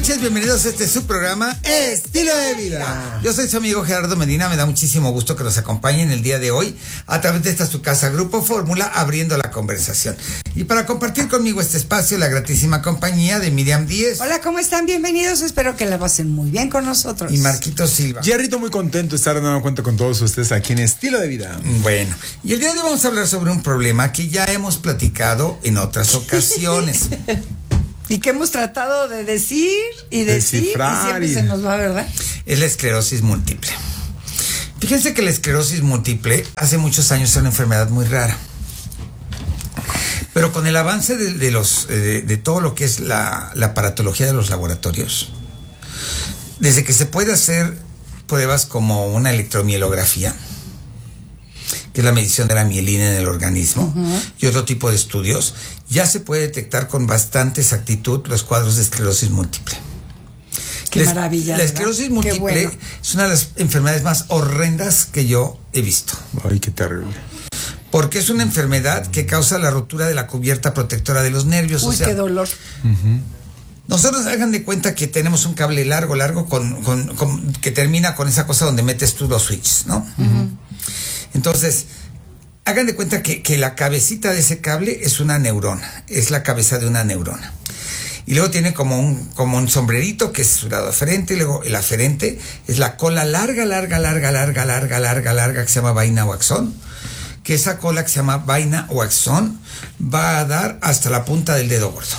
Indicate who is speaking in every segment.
Speaker 1: noches, bienvenidos a este su programa Estilo de Vida. Yo soy su amigo Gerardo Medina, me da muchísimo gusto que nos acompañen el día de hoy a través de esta su casa Grupo Fórmula, abriendo la conversación. Y para compartir conmigo este espacio, la gratísima compañía de Miriam Díez.
Speaker 2: Hola, ¿cómo están? Bienvenidos, espero que la pasen muy bien con nosotros.
Speaker 1: Y Marquito Silva.
Speaker 3: Jerrito, muy contento de estar dando cuenta con todos ustedes aquí en Estilo de Vida.
Speaker 1: Bueno, y el día de hoy vamos a hablar sobre un problema que ya hemos platicado en otras ocasiones.
Speaker 2: Y que hemos tratado de decir y
Speaker 3: Descifrar
Speaker 2: y siempre se nos va, ¿verdad?
Speaker 1: Es la esclerosis múltiple. Fíjense que la esclerosis múltiple hace muchos años era una enfermedad muy rara. Pero con el avance de todo lo que es la aparatología de los laboratorios, desde que se puede hacer pruebas como una electromielografía, que es la medición de la mielina en el organismo, y otro tipo de estudios, ya se puede detectar con bastante exactitud los cuadros de esclerosis múltiple.
Speaker 2: Qué maravilla.
Speaker 1: La esclerosis múltiple es una de las enfermedades más horrendas que yo he visto.
Speaker 3: Ay, qué terrible.
Speaker 1: Porque es una enfermedad que causa la rotura de la cubierta protectora de los nervios.
Speaker 2: Uy, qué dolor.
Speaker 1: Nosotros hagan de cuenta que tenemos un cable largo que termina con esa cosa donde metes tú los switches, ¿no? Entonces, hagan de cuenta que la cabecita de ese cable es una neurona, es la cabeza de una neurona. Y luego tiene como un sombrerito que es su lado aferente, y luego el aferente es la cola larga que se llama vaina o axón, que esa cola que se llama vaina o axón va a dar hasta la punta del dedo gordo.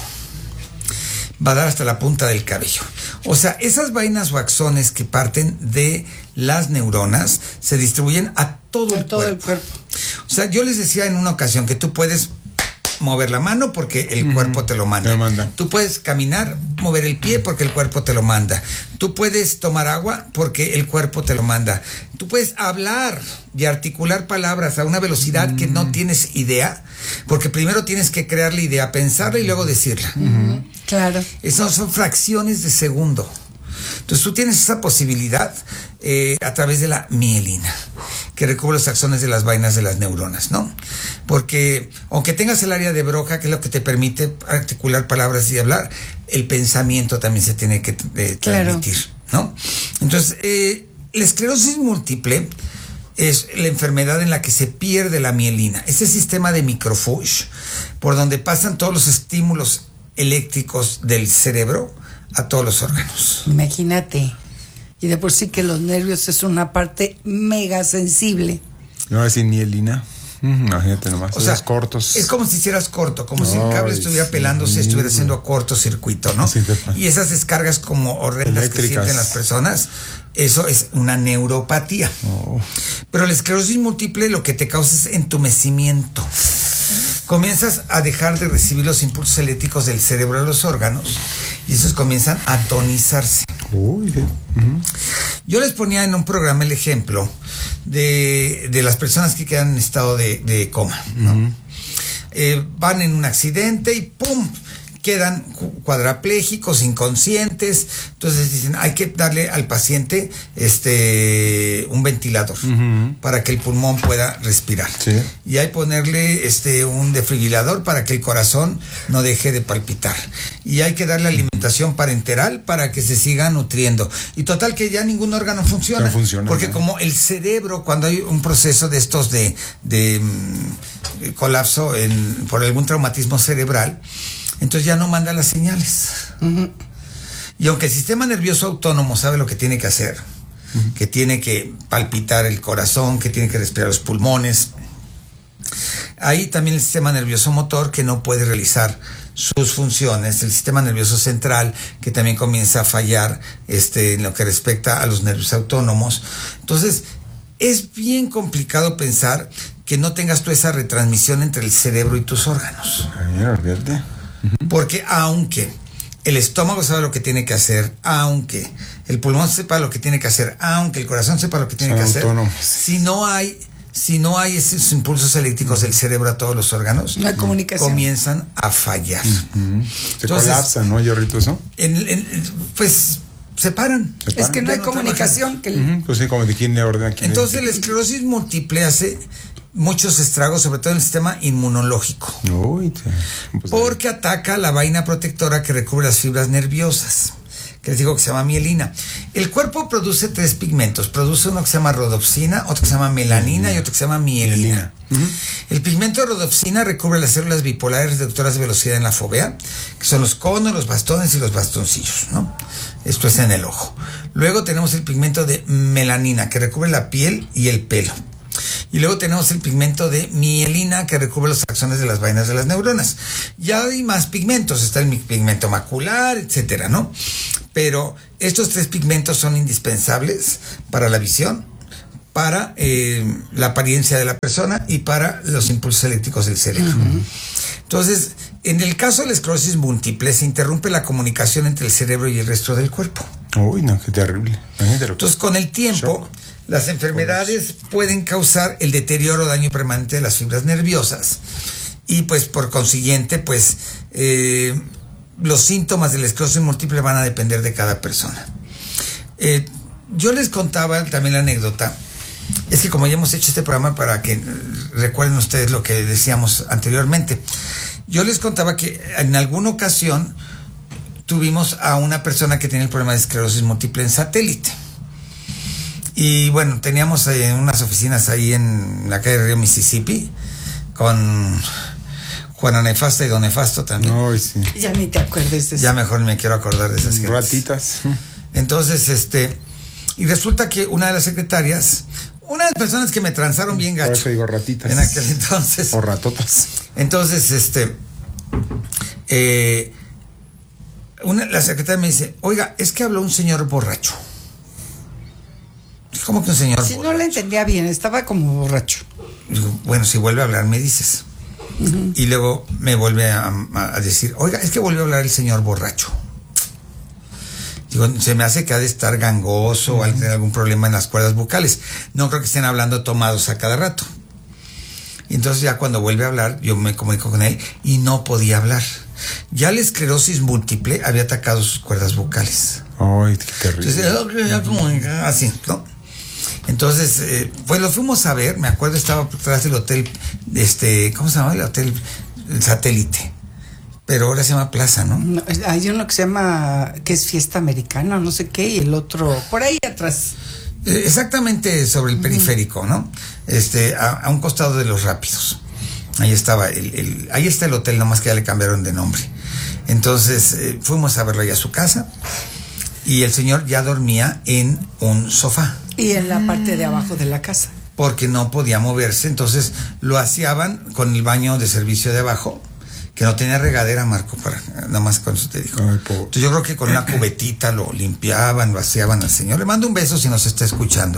Speaker 1: Va a dar hasta la punta del cabello. O sea, esas vainas o axones que parten de las neuronas se distribuyen a todo el cuerpo. O sea, yo les decía en una ocasión que tú puedes mover la mano porque el cuerpo te lo manda. Tú puedes caminar, mover el pie porque el cuerpo te lo manda. Tú puedes tomar agua porque el cuerpo te lo manda. Tú puedes hablar y articular palabras a una velocidad que no tienes idea, porque primero tienes que crear la idea, pensarla y luego decirla.
Speaker 2: Claro.
Speaker 1: Esas son fracciones de segundo. Entonces tú tienes esa posibilidad a través de la mielina, que recubre los axones de las vainas de las neuronas, ¿no? Porque aunque tengas el área de Broca, que es lo que te permite articular palabras y hablar, el pensamiento también se tiene que transmitir, ¿no? Entonces, la esclerosis múltiple es la enfermedad en la que se pierde la mielina, ese sistema de microfuge, por donde pasan todos los estímulos eléctricos del cerebro a todos los órganos.
Speaker 2: Imagínate. Y de por sí que los nervios es una parte mega sensible.
Speaker 3: No, sin mielina. Imagínate nomás.
Speaker 1: O sea,
Speaker 3: cortos.
Speaker 1: Es como si hicieras corto, como si el cable estuviera pelándose, estuviera haciendo cortocircuito, ¿no?
Speaker 3: Sí,
Speaker 1: y esas descargas como horrendas eléctricas que sienten las personas, eso es una neuropatía. Pero la esclerosis múltiple lo que te causa es entumecimiento. Comienzas a dejar de recibir los impulsos eléctricos del cerebro a los órganos y esos comienzan a tonizarse. Yo les ponía en un programa el ejemplo de las personas que quedan en estado de coma, ¿no? Van en un accidente y ¡pum!, quedan cuadraplégicos, inconscientes. Entonces dicen, hay que darle al paciente un ventilador para que el pulmón pueda respirar. Sí. Y hay que ponerle un desfibrilador para que el corazón no deje de palpitar. Y hay que darle alimentación parenteral para que se siga nutriendo. Y total que ya ningún órgano funciona.
Speaker 3: No funciona,
Speaker 1: porque como el cerebro, cuando hay un proceso de estos de colapso por algún traumatismo cerebral, entonces ya no manda las señales. Y aunque el sistema nervioso autónomo sabe lo que tiene que hacer, que tiene que palpitar el corazón, que tiene que respirar los pulmones, hay también el sistema nervioso motor que no puede realizar sus funciones, el sistema nervioso central que también comienza a fallar en lo que respecta a los nervios autónomos. Entonces es bien complicado pensar que no tengas tú esa retransmisión entre el cerebro y tus órganos. Porque aunque el estómago sabe lo que tiene que hacer, aunque el pulmón sepa lo que tiene que hacer, aunque el corazón sepa lo que tiene que hacer, si no hay esos impulsos eléctricos del cerebro a todos los órganos,
Speaker 2: la comunicación
Speaker 1: comienzan a fallar.
Speaker 3: Se colapsan, ¿no, Yorrito, eso?
Speaker 1: Pues se paran.
Speaker 2: Es que no hay comunicación.
Speaker 3: Pues sí, como de quién le ordena.
Speaker 1: Entonces la esclerosis múltiple hace muchos estragos, sobre todo en el sistema inmunológico. Porque ataca la vaina protectora que recubre las fibras nerviosas, que les digo que se llama mielina. El cuerpo produce 3 pigmentos. Produce uno que se llama rodopsina, otro que se llama melanina y otro que se llama mielina. El pigmento de rodopsina recubre las células bipolares reductoras de velocidad en la fovea, que son los conos, los bastones y los bastoncillos, ¿no? Esto es en el ojo. Luego tenemos el pigmento de melanina, que recubre la piel y el pelo. Y luego tenemos el pigmento de mielina, que recubre los axones de las vainas de las neuronas. Ya hay más pigmentos, está el pigmento macular, etcétera, ¿no? Pero estos 3 pigmentos son indispensables para la visión, para la apariencia de la persona y para los impulsos eléctricos del cerebro. Entonces, en el caso de la esclerosis múltiple, se interrumpe la comunicación entre el cerebro y el resto del cuerpo.
Speaker 3: Uy, no, qué terrible.
Speaker 1: Entonces, con el tiempo, las enfermedades pueden causar el deterioro o daño permanente de las fibras nerviosas. Y pues, por consiguiente, pues, los síntomas de la esclerosis múltiple van a depender de cada persona. Yo les contaba también la anécdota. Es que como ya hemos hecho este programa para que recuerden ustedes lo que decíamos anteriormente, yo les contaba que en alguna ocasión tuvimos a una persona que tenía el problema de esclerosis múltiple en satélite. Y bueno, teníamos unas oficinas ahí en la calle Río Mississippi con Juana Nefasta y Don Nefasto también.
Speaker 3: Ay, sí.
Speaker 2: Ya ni te acuerdes de eso.
Speaker 1: Ya mejor me quiero acordar de esas
Speaker 3: ratitas.
Speaker 1: Entonces, y resulta que una de las secretarias, una de las personas que me transaron bien gacho.
Speaker 3: Por eso digo ratitas.
Speaker 1: En aquel entonces.
Speaker 3: O ratotas.
Speaker 1: Entonces, la secretaria me dice, oiga, es que habló un señor borracho. ¿Cómo que un señor borracho?
Speaker 2: Si no le entendía bien, estaba como borracho.
Speaker 1: Digo, bueno, si vuelve a hablar, me dices. Y luego me vuelve a decir, oiga, es que volvió a hablar el señor borracho. Digo, se me hace que ha de estar gangoso o al tener algún problema en las cuerdas vocales. No creo que estén hablando tomados a cada rato. Y entonces ya cuando vuelve a hablar, yo me comunico con él y no podía hablar. Ya la esclerosis múltiple había atacado sus cuerdas vocales.
Speaker 3: Ay, qué terrible.
Speaker 1: Entonces, así, ¿no? Entonces, pues lo fuimos a ver, me acuerdo, estaba detrás del hotel, ¿cómo se llama? El hotel El Satélite. Pero ahora se llama Plaza, ¿no?
Speaker 2: No, hay uno que se llama, que es Fiesta Americana, no sé qué, y el otro, por ahí atrás.
Speaker 1: Exactamente sobre el periférico, ¿no? A un costado de los Rápidos. Ahí estaba ahí está el hotel, nomás que ya le cambiaron de nombre. Entonces, fuimos a verlo allá a su casa, y el señor ya dormía en un sofá.
Speaker 2: Y en la parte de abajo de la casa.
Speaker 1: Porque no podía moverse, entonces lo aseaban con el baño de servicio de abajo, que no tenía regadera, Marco, nada más con eso te digo.
Speaker 3: Ay,
Speaker 1: entonces yo creo que con una cubetita lo limpiaban, lo aseaban al señor. Le mando un beso si nos está escuchando,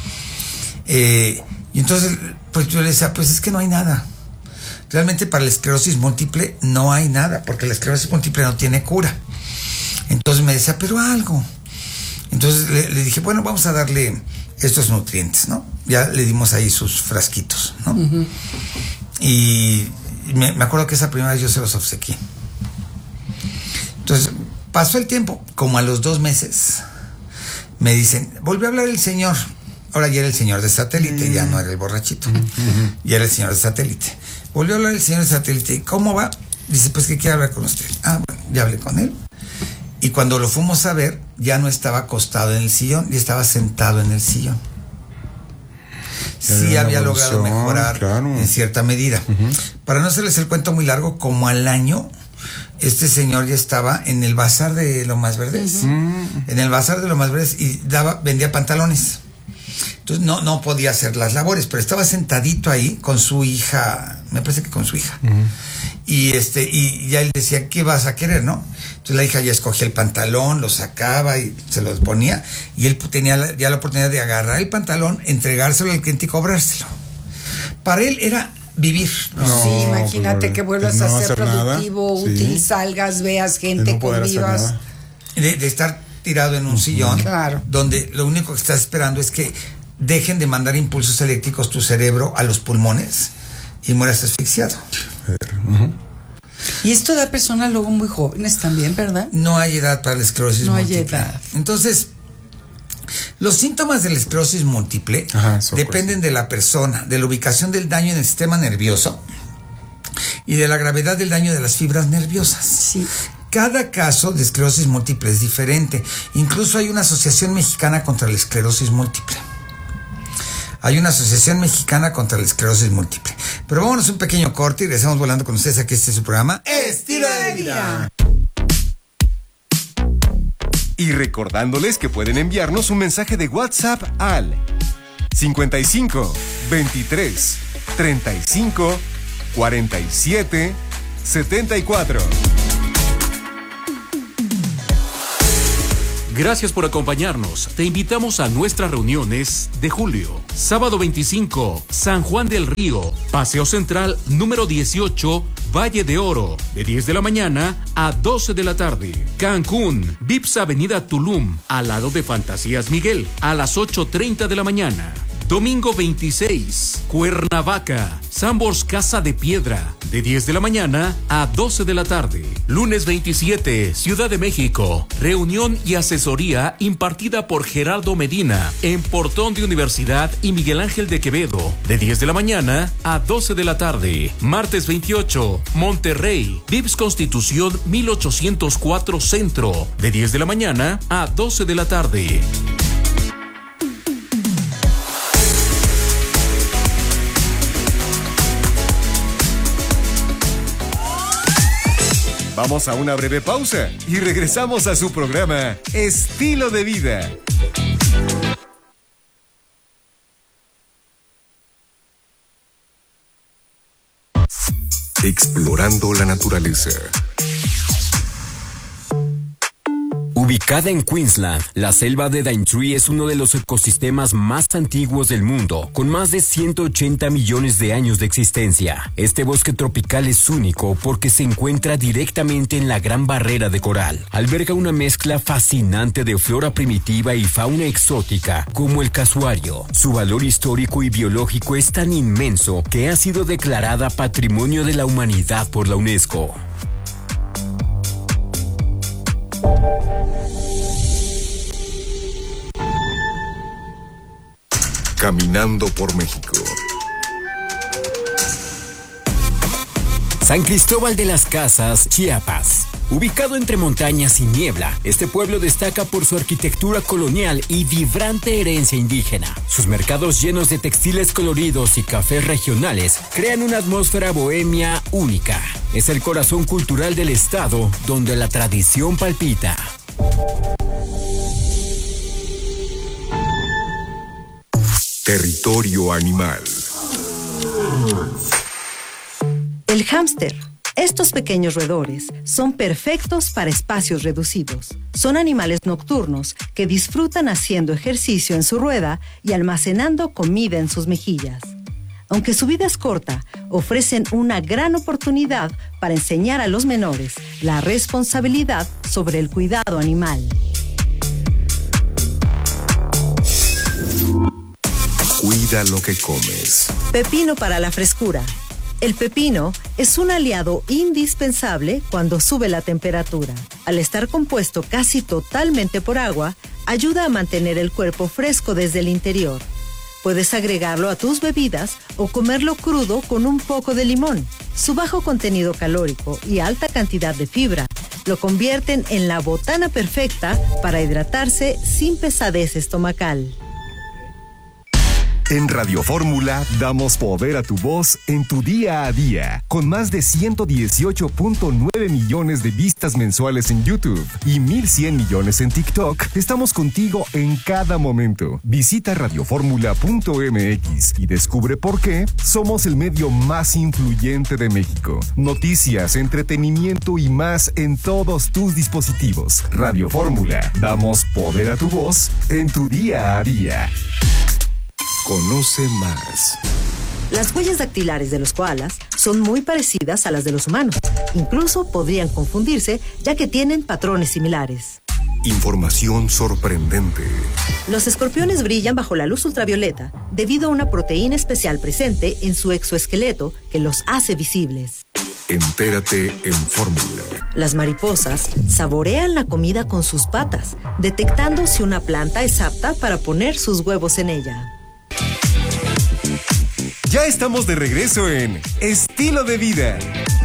Speaker 1: y entonces, pues yo le decía, pues es que no hay nada. Realmente para la esclerosis múltiple no hay nada, porque la esclerosis múltiple no tiene cura. Entonces me decía, pero algo. Entonces le dije, bueno, vamos a darle estos nutrientes, ¿no? Ya le dimos ahí sus frasquitos, ¿no? Uh-huh. Y me acuerdo que esa primera vez yo se los obsequié. Entonces, pasó el tiempo, como a los 2 meses, me dicen, volvió a hablar el señor. Ahora ya era el señor de satélite, ya no era el borrachito. Ya era el señor de satélite. Volvió a hablar el señor de satélite. ¿Cómo va? Dice, pues que quiere hablar con usted. Ah, bueno, ya hablé con él. Y cuando lo fuimos a ver, ya no estaba acostado en el sillón, ya estaba sentado en el sillón. Sí había logrado mejorar, claro, en cierta medida. Uh-huh. Para no hacerles el cuento muy largo, como al año, este señor ya estaba en el bazar de Lomas Verdes. Uh-huh. En el bazar de Lomas Verdes y vendía pantalones. Entonces no podía hacer las labores, pero estaba sentadito ahí con su hija, me parece que con su hija. Uh-huh. Y ya él decía, ¿qué vas a querer, no? Entonces la hija ya escogía el pantalón, lo sacaba y se lo ponía, y él tenía ya la oportunidad de agarrar el pantalón, entregárselo al cliente y cobrárselo. Para él era vivir.
Speaker 2: No, sí, imagínate pues, que vuelvas a ser productivo, nada, útil, sí, salgas, veas gente, convivas.
Speaker 1: De estar tirado en un sillón,
Speaker 2: claro,
Speaker 1: donde lo único que estás esperando es que dejen de mandar impulsos eléctricos tu cerebro a los pulmones y mueras asfixiado.
Speaker 2: Uh-huh. Y esto da personas luego muy jóvenes también, ¿verdad?
Speaker 1: No hay edad para la esclerosis múltiple.
Speaker 2: No hay edad.
Speaker 1: Entonces, los síntomas de la esclerosis múltiple dependen de la persona, de la ubicación del daño en el sistema nervioso y de la gravedad del daño de las fibras nerviosas.
Speaker 2: Sí.
Speaker 1: Cada caso de esclerosis múltiple es diferente. Incluso hay una asociación mexicana contra la esclerosis múltiple. Pero vámonos un pequeño corte y regresamos volando con ustedes aquí. Este es su programa Estilo de Vida.
Speaker 4: Y recordándoles que pueden enviarnos un mensaje de WhatsApp al 55 23 35 47 74.
Speaker 5: Gracias por acompañarnos. Te invitamos a nuestras reuniones de julio. Sábado 25, San Juan del Río, Paseo Central número 18, Valle de Oro, de 10 de la mañana a 12 de la tarde. Cancún, Vips Avenida Tulum, al lado de Fantasías Miguel, a las 8:30 de la mañana. Domingo 26, Cuernavaca, Sambors Casa de Piedra, de 10 de la mañana a 12 de la tarde. Lunes 27, Ciudad de México, reunión y asesoría impartida por Gerardo Medina en Portón de Universidad y Miguel Ángel de Quevedo, de 10 de la mañana a 12 de la tarde. Martes 28, Monterrey, Vips Constitución 1804 Centro, de 10 de la mañana a 12 de la tarde.
Speaker 4: Vamos a una breve pausa y regresamos a su programa Estilo de Vida. Explorando la naturaleza.
Speaker 6: Ubicada en Queensland, la selva de Daintree es uno de los ecosistemas más antiguos del mundo, con más de 180 millones de años de existencia. Este bosque tropical es único porque se encuentra directamente en la Gran Barrera de Coral. Alberga una mezcla fascinante de flora primitiva y fauna exótica, como el casuario. Su valor histórico y biológico es tan inmenso que ha sido declarada Patrimonio de la Humanidad por la UNESCO.
Speaker 4: Caminando por México.
Speaker 6: San Cristóbal de las Casas, Chiapas. Ubicado entre montañas y niebla, este pueblo destaca por su arquitectura colonial y vibrante herencia indígena. Sus mercados llenos de textiles coloridos y cafés regionales crean una atmósfera bohemia única. Es el corazón cultural del estado, donde la tradición palpita.
Speaker 4: Territorio animal.
Speaker 7: El hámster. Estos pequeños roedores son perfectos para espacios reducidos. Son animales nocturnos que disfrutan haciendo ejercicio en su rueda y almacenando comida en sus mejillas. Aunque su vida es corta, ofrecen una gran oportunidad para enseñar a los menores la responsabilidad sobre el cuidado animal.
Speaker 4: Cuida lo que comes.
Speaker 7: Pepino para la frescura. El pepino es un aliado indispensable cuando sube la temperatura. Al estar compuesto casi totalmente por agua, ayuda a mantener el cuerpo fresco desde el interior. Puedes agregarlo a tus bebidas o comerlo crudo con un poco de limón. Su bajo contenido calórico y alta cantidad de fibra lo convierten en la botana perfecta para hidratarse sin pesadez estomacal.
Speaker 4: En Radio Fórmula damos poder a tu voz en tu día a día. Con más de 118.9 millones de vistas mensuales en YouTube y 1,100 millones en TikTok, estamos contigo en cada momento. Visita radioformula.mx y descubre por qué somos el medio más influyente de México. Noticias, entretenimiento y más en todos tus dispositivos. Radio Fórmula, damos poder a tu voz en tu día a día. Conoce más.
Speaker 7: Las huellas dactilares de los koalas son muy parecidas a las de los humanos. Incluso podrían confundirse, ya que tienen patrones similares.
Speaker 4: Información sorprendente.
Speaker 7: Los escorpiones brillan bajo la luz ultravioleta debido a una proteína especial presente en su exoesqueleto que los hace visibles.
Speaker 4: Entérate en Fórmula.
Speaker 7: Las mariposas saborean la comida con sus patas, detectando si una planta es apta para poner sus huevos en ella.
Speaker 4: Ya estamos de regreso en Estilo de Vida.